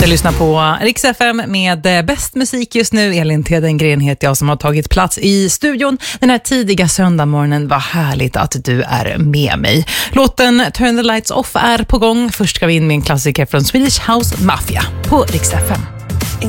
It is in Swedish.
fortsätter lyssna på Rix FM med bäst musik just nu. Elin Tedengren heter jag som har tagit plats i studion. Den här tidiga söndagmorgonen, var härligt att du är med mig. Låten Turn the Lights Off är på gång. Först ska vi in med en klassiker från Swedish House Mafia på Rix FM.